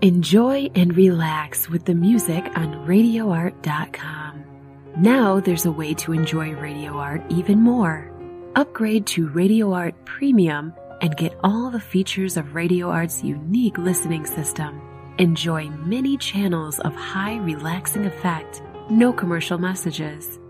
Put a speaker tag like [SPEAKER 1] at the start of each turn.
[SPEAKER 1] Enjoy and relax with the music on RadioArt.com. Now there's a way to enjoy Radio Art even more. Upgrade to Radio Art Premium and get all the features of Radio Art's unique listening system. Enjoy many channels of high relaxing effect, no commercial messages.